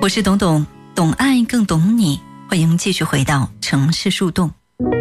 我是董董，懂爱更懂你，欢迎继续回到城市树洞。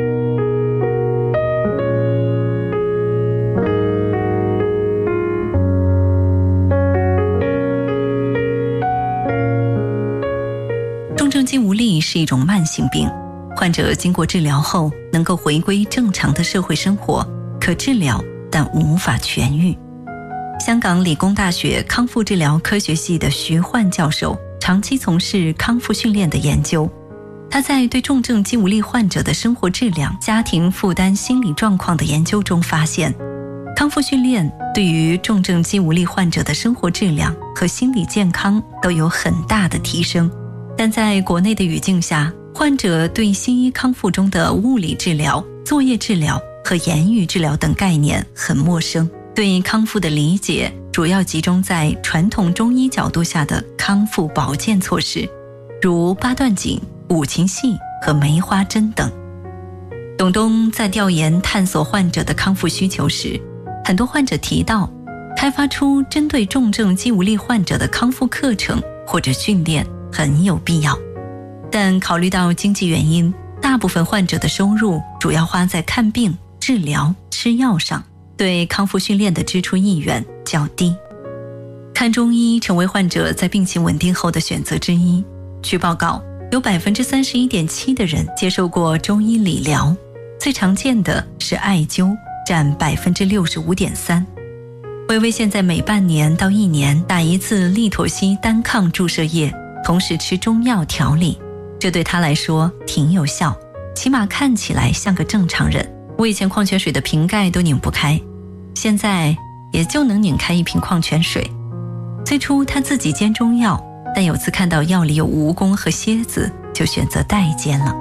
重症肌无力是一种慢性病，患者经过治疗后能够回归正常的社会生活，可治疗但无法痊愈。香港理工大学康复治疗科学系的徐焕教授长期从事康复训练的研究，他在对重症肌无力患者的生活质量、家庭负担、心理状况的研究中发现，康复训练对于重症肌无力患者的生活质量和心理健康都有很大的提升。但在国内的语境下，患者对西医康复中的物理治疗、作业治疗和言语治疗等概念很陌生，对康复的理解主要集中在传统中医角度下的康复保健措施，如八段锦、五禽戏和梅花针等。董东在调研探索患者的康复需求时，很多患者提到，开发出针对重症肌无力患者的康复课程或者训练很有必要。但考虑到经济原因，大部分患者的收入主要花在看病、治疗、吃药上，对康复训练的支出意愿较低。看中医成为患者在病情稳定后的选择之一。据报告，有 31.7% 的人接受过中医理疗，最常见的是艾灸，占 65.3%。微微现在每半年到1年打一次利妥昔单抗注射液，同时吃中药调理，这对他来说挺有效，起码看起来像个正常人。我以前矿泉水的瓶盖都拧不开，现在也就能拧开一瓶矿泉水。最初他自己煎中药，但有次看到药里有蜈蚣和蝎子，就选择代煎了。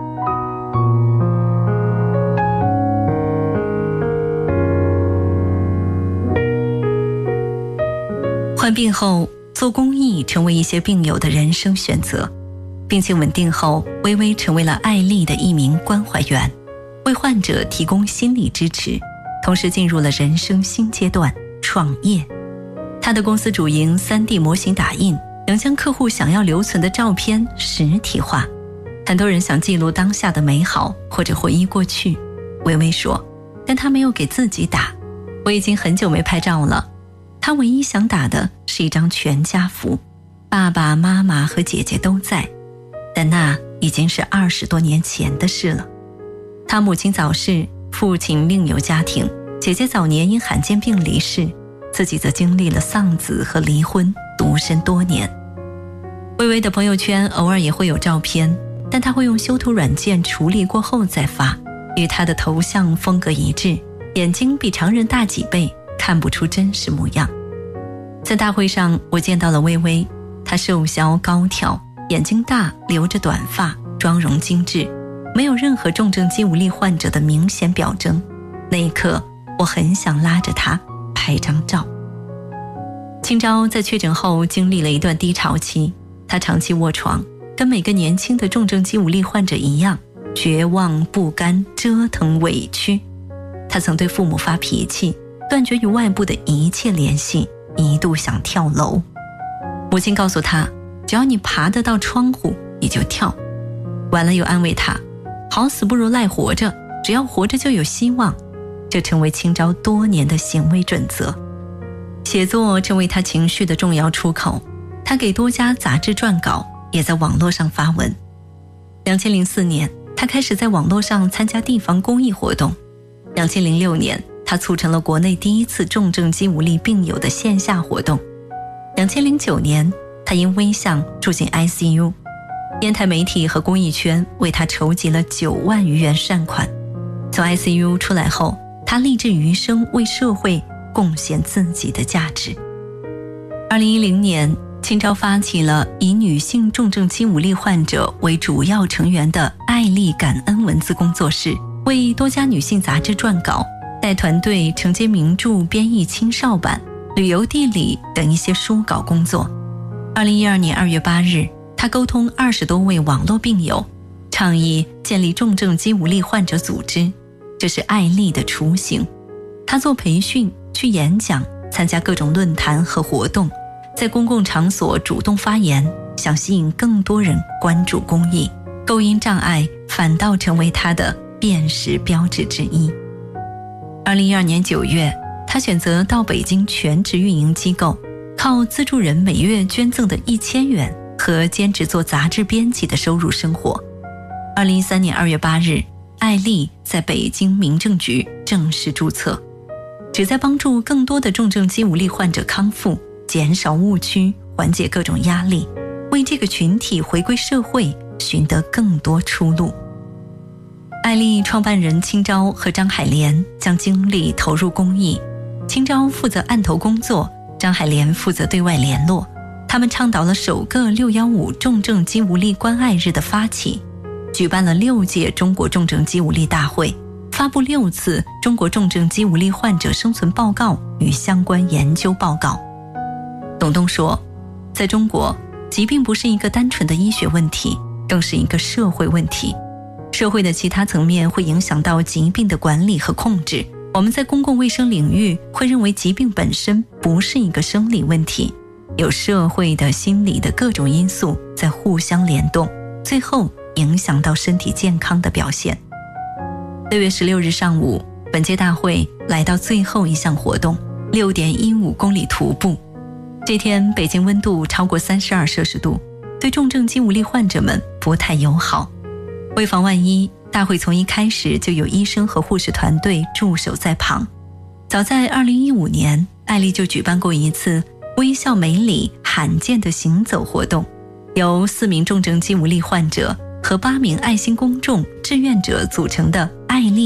患病后做公益成为一些病友的人生选择。病情稳定后，微微成为了爱丽的一名关怀员，为患者提供心理支持，同时进入了人生新阶段，创业。他的公司主营 3D 模型打印，能将客户想要留存的照片实体化。很多人想记录当下的美好或者回忆过去，微微说，但他没有给自己打。我已经很久没拍照了，他唯一想打的是一张全家福，爸爸妈妈和姐姐都在，但那已经是20多年前的事了。他母亲早逝，父亲另有家庭，姐姐早年因罕见病离世，自己则经历了丧子和离婚，独身多年。微微的朋友圈偶尔也会有照片，但他会用修图软件处理过后再发，与他的头像风格一致，眼睛比常人大几倍，看不出真实模样。在大会上我见到了微微，她瘦小高挑，眼睛大，留着短发，妆容精致，没有任何重症肌无力患者的明显表征。那一刻我很想拉着她拍张照。清昭在确诊后经历了一段低潮期，她长期卧床，跟每个年轻的重症肌无力患者一样，绝望、不甘、折腾、委屈。她曾对父母发脾气，断绝与外部的一切联系，一度想跳楼。母亲告诉她，只要你爬得到窗户你就跳，完了又安慰她，好死不如赖活着，只要活着就有希望。这成为清昭多年的行为准则。写作成为他情绪的重要出口，他给多家杂志撰稿，也在网络上发文。2004年他开始在网络上参加地方公益活动。2006年他促成了国内第一次重症肌无力病友的线下活动。2009年他因危相住进 ICU， 烟台媒体和公益圈为他筹集了9万余元善款。从 ICU 出来后，他立志余生为社会贡献自己的价值。2010年清昭发起了以女性重症肌无力患者为主要成员的爱丽感恩文字工作室，为多家女性杂志撰稿，带团队承接名著编译青少版、旅游地理等一些书稿工作。2012年2月8日，他沟通20多位网络病友，倡议建立重症肌无力患者组织，这是爱丽的雏形。他做培训，去演讲，参加各种论坛和活动，在公共场所主动发言， 想吸引更多人关注公益，构因障碍反倒成为他的辨识标志之一。2012年9月，他选择到北京全职运营机构，靠资助人每月捐赠的1000元和兼职做杂志编辑的收入生活。2013年2月8日，艾丽在北京民政局正式注册，旨在帮助更多的重症肌无力患者康复，减少误区，缓解各种压力，为这个群体回归社会寻得更多出路。艾丽创办人青招和张海莲将精力投入公益，青招负责案头工作，张海莲负责对外联络。他们倡导了首个615重症肌无力关爱日的发起，举办了6届中国重症肌无力大会，发布6次中国重症肌无力患者生存报告与相关研究报告。董东说，在中国，疾病不是一个单纯的医学问题，更是一个社会问题。社会的其他层面会影响到疾病的管理和控制。我们在公共卫生领域会认为疾病本身不是一个生理问题，有社会的、心理的各种因素在互相联动，最后影响到身体健康的表现。6月16日上午，本届大会来到最后一项活动，6.15公里徒步。这天北京温度超过32摄氏度，对重症肌无力患者们不太友好。为防万一，大会从一开始就有医生和护士团队驻守在旁。早在2015年，艾丽就举办过一次微笑美里罕见的行走活动，由4名重症肌无力患者和8名爱心公众志愿者组成的艾丽